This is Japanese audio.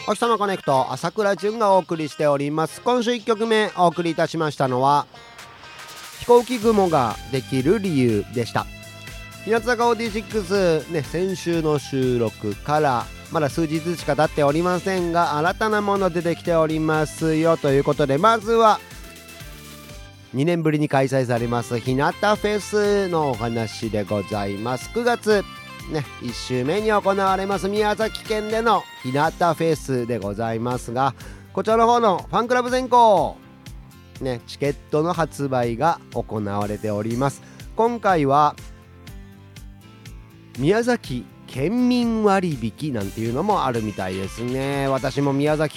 お日様コネクト朝倉純がお送りしております。今週1曲目お送りいたしましたのは飛行機雲ができる理由でした。日向坂46ね、先週の収録からまだ数日しか経っておりませんが、新たなもの出てきておりますよということで、まずは2年ぶりに開催されます日向フェスのお話でございます。9月ね、1週目に行われます宮崎県での日向フェスでございますが、こちらの方のファンクラブ選考ね、チケットの発売が行われております。今回は宮崎県民割引なんていうのもあるみたいですね。私も宮崎